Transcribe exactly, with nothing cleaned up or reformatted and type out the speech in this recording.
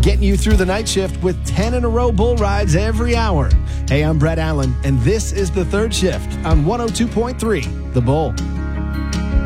getting you through the night shift with ten in a row bull rides every hour. Hey, I'm Brett Allen, and this is The Third Shift on one oh two point three The Bull.